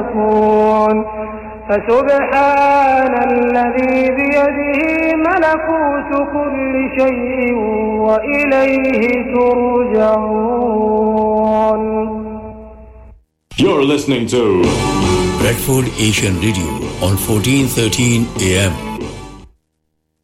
فسبحان الذي بيده ملكوت كل شيء وإليه ترجعون. You're listening to Bradford Asian Radio on 1413 AM.